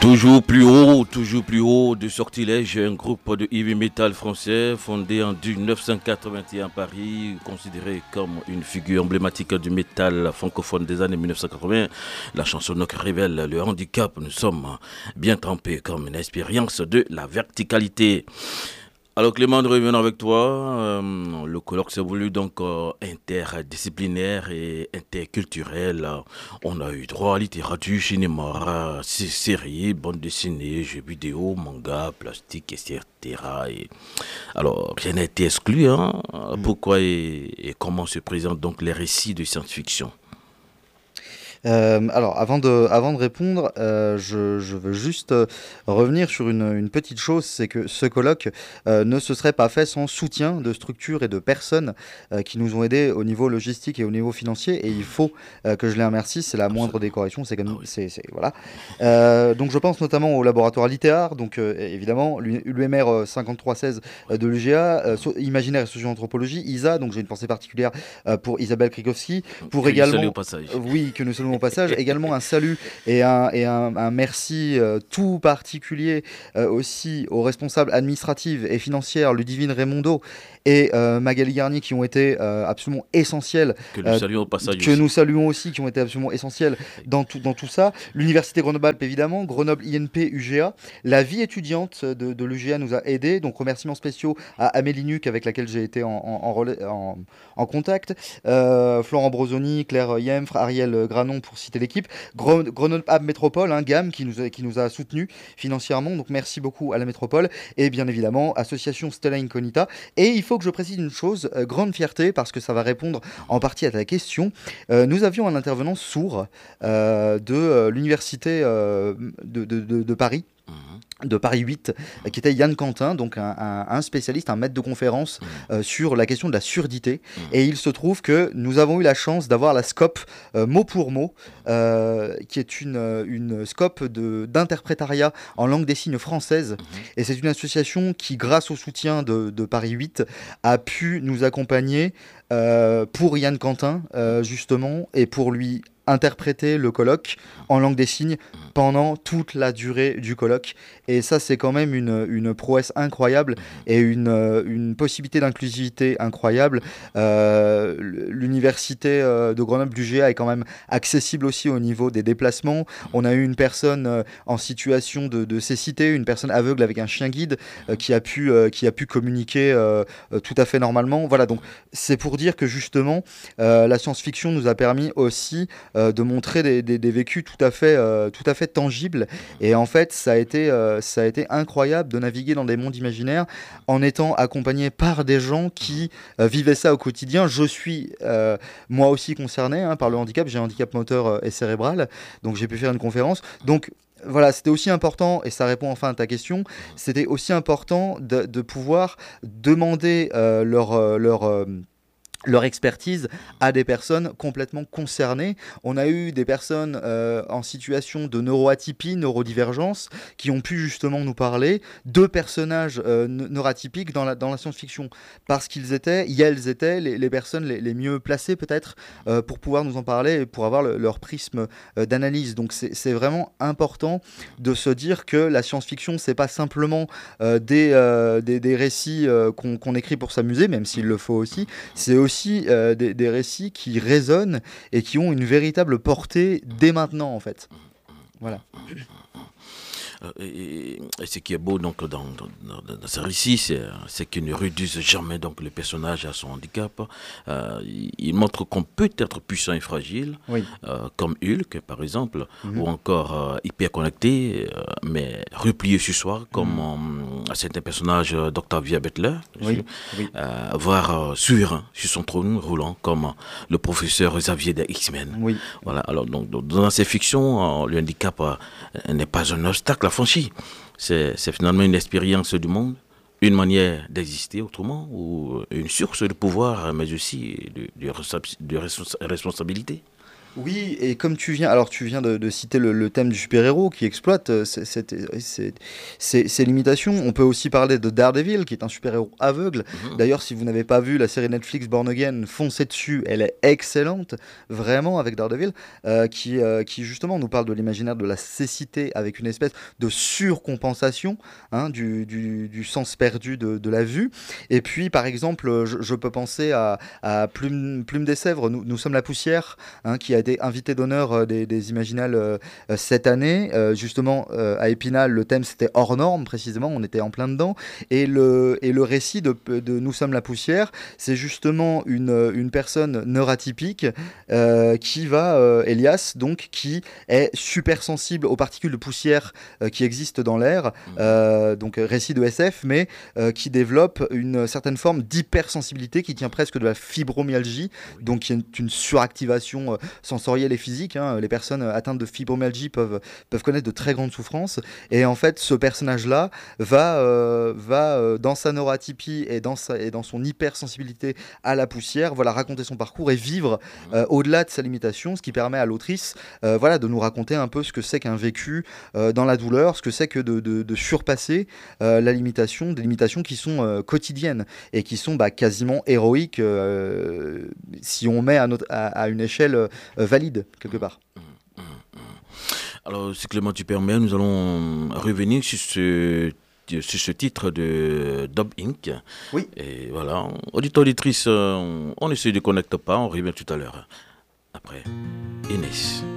Toujours plus haut de Sortilège, un groupe de heavy metal français fondé en 1981 à Paris, considéré comme une figure emblématique du métal francophone des années 1980. La chanson révèle le handicap. Nous sommes bien trempés comme une expérience de la verticalité. Alors Clément, nous revenons avec toi. Le colloque s'est voulu donc interdisciplinaire et interculturel. On a eu droit à littérature, cinéma, séries, bande dessinée, jeux vidéo, manga, plastique, etc. Alors rien n'a été exclu. Hein. Pourquoi et comment se présentent donc les récits de science-fiction? Alors, avant de répondre, je veux juste revenir sur une petite chose, c'est que ce colloque ne se serait pas fait sans soutien de structures et de personnes qui nous ont aidés au niveau logistique et au niveau financier, et il faut que je les remercie, c'est la moindre des corrections, c'est comme, voilà. Donc je pense notamment au laboratoire Litéar, donc évidemment l'UMR 5316 de l'UGA, Imaginaire et Socio-Anthropologie, ISA, donc j'ai une pensée particulière pour Isabelle Krikowski, pour Que je salue également... au passage. Oui, que nous saluons au passage. Également un salut et un merci tout particulier aussi aux responsables administratives et financières, Ludivine Raimondo et Magali Garnier, qui ont été absolument essentiels. Que nous saluons au passage Que aussi. nous saluons aussi, qui ont été absolument essentiels dans tout ça. L'Université Grenoble-Alpes, évidemment, Grenoble INP UGA. La vie étudiante de l'UGA nous a aidés. Donc remerciements spéciaux à Amélie Nuc, avec laquelle j'ai été en contact. Florent Brosoni, Claire Yemfre, Ariel Granon, pour citer l'équipe. Grenoble-Alpes Métropole, GAM, qui nous a soutenus financièrement. Donc merci beaucoup à la métropole. Et bien évidemment, association Stella Incognita. Et il faut que je précise une chose, grande fierté, parce que ça va répondre en partie à ta question. Nous avions un intervenant sourd de l'université de Paris, de Paris 8, qui était Yann Quentin, donc un spécialiste, un maître de conférence sur la question de la surdité. Et il se trouve que nous avons eu la chance d'avoir la SCOP mot pour mot, qui est une SCOP d'interprétariat en langue des signes française. Et c'est une association qui, grâce au soutien de Paris 8, a pu nous accompagner pour Yann Quentin, justement, et pour lui interpréter le colloque en langue des signes pendant toute la durée du colloque. Et ça, c'est quand même une prouesse incroyable et une possibilité d'inclusivité incroyable. L'université de Grenoble du GA est quand même accessible aussi au niveau des déplacements. On a eu une personne en situation de cécité, une personne aveugle avec un chien guide qui a pu communiquer tout à fait normalement. Voilà, donc c'est pour dire que justement, la science-fiction nous a permis aussi de montrer des vécus tout à fait tangibles. Et en fait, ça a été incroyable de naviguer dans des mondes imaginaires en étant accompagné par des gens qui vivaient ça au quotidien. Je suis moi aussi concerné par le handicap. J'ai un handicap moteur et cérébral, donc j'ai pu faire une conférence. Donc voilà, c'était aussi important, et ça répond enfin à ta question, c'était aussi important de pouvoir demander leur expertise à des personnes complètement concernées. On a eu des personnes en situation de neuroatypie, neurodivergence, qui ont pu justement nous parler de personnages neuroatypiques dans la science-fiction, parce qu'ils étaient, et elles étaient les personnes les mieux placées peut-être pour pouvoir nous en parler et pour avoir leur prisme d'analyse. Donc c'est vraiment important de se dire que la science-fiction, c'est pas simplement des récits qu'on écrit pour s'amuser, même s'il le faut aussi, c'est aussi des récits qui résonnent et qui ont une véritable portée dès maintenant, en fait. Voilà. Et ce qui est beau donc dans ce récit, c'est qu'il ne réduise jamais donc le personnage à son handicap. Il montre qu'on peut être puissant et fragile, Oui. comme Hulk par exemple, ou encore hyper connecté, mais replié sur soi, comme certains personnages d'Octavia Butler, Oui. voire souverain sur son trône roulant, comme le professeur Xavier des X-Men. Oui. Voilà. Alors donc dans ces fictions, le handicap n'est pas un obstacle à franchir. C'est finalement une expérience du monde, une manière d'exister autrement, ou une source de pouvoir, mais aussi de responsabilité. Oui, et comme tu viens de citer le thème du super-héros qui exploite ces limitations. On peut aussi parler de Daredevil, qui est un super-héros aveugle. Mhm. D'ailleurs, si vous n'avez pas vu la série Netflix Born Again, foncez dessus, elle est excellente, vraiment, avec Daredevil, qui justement nous parle de l'imaginaire de la cécité avec une espèce de surcompensation, hein, du sens perdu de la vue. Et puis, par exemple, je peux penser à Plume des Sèvres, nous sommes la poussière, hein, qui a été invité d'honneur des Imaginales cette année. Justement, à Épinal, le thème c'était hors norme, précisément, on était en plein dedans. Et le récit de Nous sommes la poussière, c'est justement une personne neuroatypique Elias, donc, qui est super sensible aux particules de poussière qui existent dans l'air, Mhm. donc récit de SF, mais qui développe une certaine forme d'hypersensibilité qui tient presque de la fibromyalgie, Oui. donc il y a une suractivation sensorielle et physique, hein. Les personnes atteintes de fibromyalgie peuvent connaître de très grandes souffrances. Et en fait, ce personnage-là va dans sa neuroatypie et dans son hypersensibilité à la poussière, voilà, raconter son parcours et vivre Mhm. au-delà de sa limitation, ce qui permet à l'autrice voilà, de nous raconter un peu ce que c'est qu'un vécu dans la douleur, ce que c'est que de surpasser la limitation, des limitations qui sont quotidiennes et qui sont quasiment héroïques si on met à une échelle valide, quelque part. Alors, si Clément, tu permets, nous allons revenir sur ce titre de Dub Inc. Oui. Et voilà, auditeur, auditrice, on ne se déconnecte pas, on revient tout à l'heure. Après, Inès.